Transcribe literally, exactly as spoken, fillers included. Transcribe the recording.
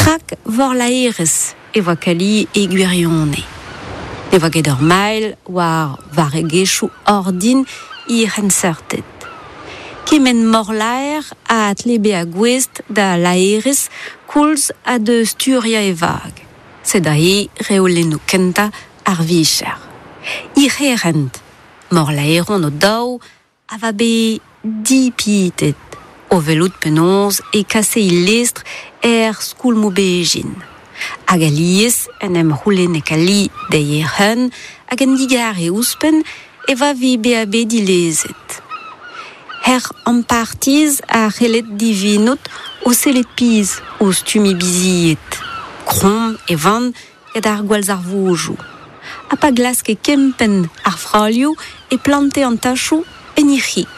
Rak vor la eres e voa kali e gwirione. Ne voa ket ur mail war varegechou ordin i rensertet. Kemen morlaer a atlebe a gwest da la eres koulz a de sturia e vag. Se da e reoleno kenta ar vicher. I rerent, morlaeron o daou a va be di pitet. O velout penons e kase i lestre er skoul mo beijin. Hag a lies en em roulen e kali deier hun hag en digar e ouspen e va vi be a be di lezet. Her an partiz a relet divinot o selet piz o stumi biziet. Krom e van ed ar gwalz ar voujou. A pa glas ke kempen ar fralio e plante an tachou en iri.